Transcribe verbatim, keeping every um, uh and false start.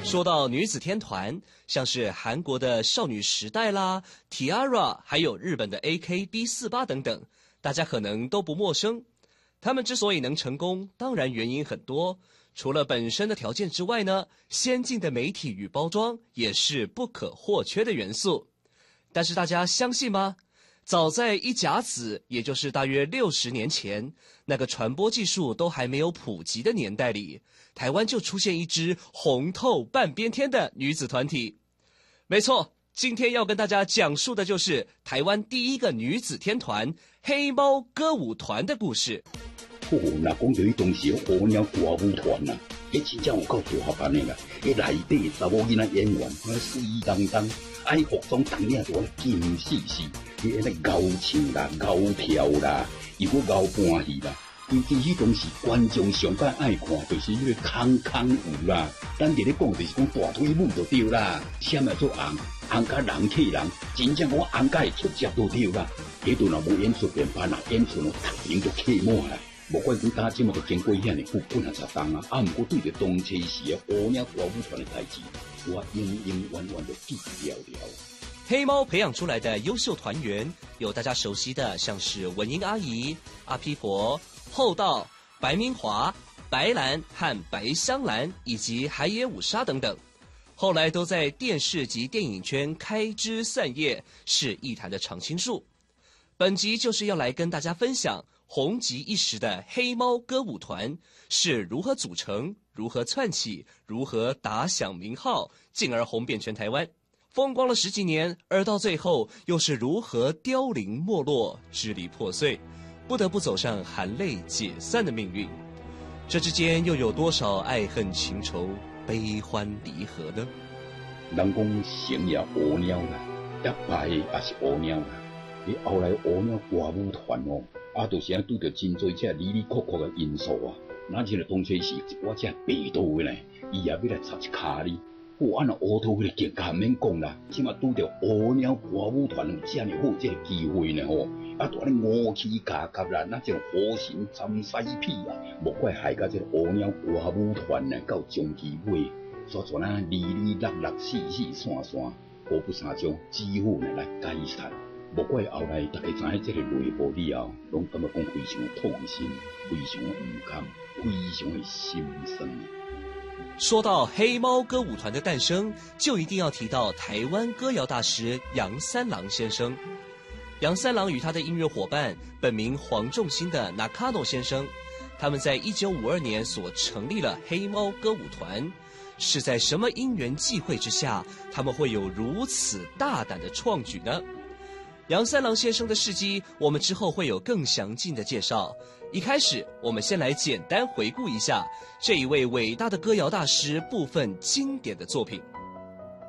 说到女子天团，像是韩国的少女时代啦、T-ara， 还有日本的 A K B 四十八 等等，大家可能都不陌生。他们之所以能成功，当然原因很多，除了本身的条件之外呢，先进的媒体与包装也是不可或缺的元素。但是大家相信吗？早在一甲子，也就是大约六十年前，那个传播技术都还没有普及的年代里，台湾就出现一支红透半边天的女子团体。没错，今天要跟大家讲述的就是台湾第一个女子天团黑猫歌舞团的故事。 哦，那讲到迄当时火鸟歌舞团啊，迄真正有够大班的啦！迄内底查某囡仔演员，啊水当当，爱服装当领都金细细，迄个高唱啦、高跳啦，又搁高搬戏啦。尤其迄当时观众上较爱看，就是迄个康康舞啦。咱伫咧讲就是讲大腿舞就对啦，啥物做红红甲人气人，真正讲红甲会出色就对啦。迄阵啊无演出变班啊，演出咯逐场就客满啦。无管讲打即嘛，就经过遐尼副本啊十档啊，啊，毋过对着当初时的乌鸟歌舞团的代志，我永永远远就记了了。 黑猫培养出来的优秀团员，有大家熟悉的，像是文英阿姨、阿披佛、厚道、白明华、白兰和白香兰，以及海野五沙等等。后来都在电视及电影圈开枝散叶，是艺坛的常青树。本集就是要来跟大家分享红极一时的黑猫歌舞团是如何组成、如何窜起、如何打响名号，进而红遍全台湾，风光了十几年，而到最后又是如何凋零没落、支离破碎，不得不走上含泪解散的命运。这之间又有多少爱恨情仇、悲欢离合呢？ 人讲成也乌鸟啦，一败也是乌鸟啦。你后来乌鸟歌舞团哦，啊，就是啊拄着真多这离离曲曲的因素啊。那这个当初是我这白道的呢，伊也要来插一卡哩。我按照乌头迄个境界免讲啦，起码拄着乌鸟歌舞团有这样好这个机会呢吼，啊，大咧武器加甲啦，那种火神参西屁啊，莫怪害甲这个乌鸟歌舞团呢到中期尾，所以啊离离落落四四散散，好不三将几乎呢来解散。莫怪后来大家知影这个内部以后，拢感觉讲非常痛心，非常唔堪，非常的心酸。 说到黑猫歌舞团的诞生，就一定要提到台湾歌谣大师杨三郎先生。杨三郎与他的音乐伙伴，本名黄仲兴的 Nakano 先生，他们在一九五二年所成立了黑猫歌舞团。是在什么因缘际会之下，他们会有如此大胆的创举呢？杨三郎先生的事迹，我们之后会有更详尽的介绍。一开始，我们先来简单回顾一下这一位伟大的歌谣大师部分经典的作品。